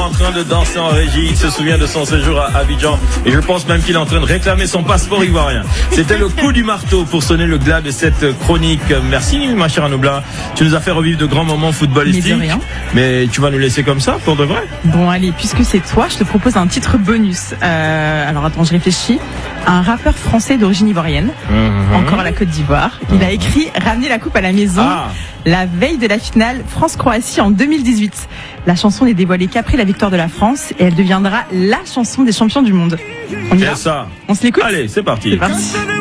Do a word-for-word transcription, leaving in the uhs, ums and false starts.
en train de danser en régie. Il se souvient de son séjour à Abidjan. Et je pense même qu'il est en train de réclamer son passeport ivoirien. C'était le coup du marteau pour sonner le glas de cette chronique. Merci, ma chère Anoubla. Tu nous as fait revivre de grands moments footballistiques. Mais de rien. Mais tu vas nous laisser comme ça, pour de vrai? Bon, allez, puisque c'est toi, je te propose un titre bonus. Euh, alors attends, je réfléchis. Un rappeur français d'origine ivoirienne, mmh. encore à la Côte d'Ivoire. Il a écrit « Ramener la coupe à la maison ah. » la veille de la finale France-Croatie en deux mille dix-huit. La chanson n'est dévoilée qu'après la victoire de la France et elle deviendra la chanson des champions du monde. On y va ? ça. On se l'écoute ? Allez, c'est parti. C'est parti.